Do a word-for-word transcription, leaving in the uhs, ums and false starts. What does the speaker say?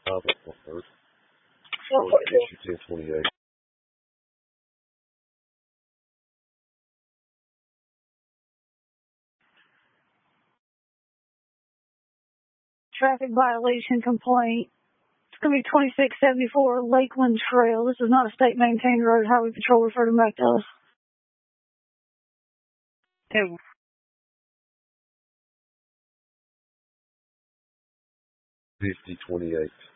five on third. four forty-two. ten twenty-eight. Traffic violation complaint. It's going to be twenty-six seventy-four Lakeland Trail. This is not a state maintained road. Highway Patrol referred them back to us. Two. fifty twenty-eight.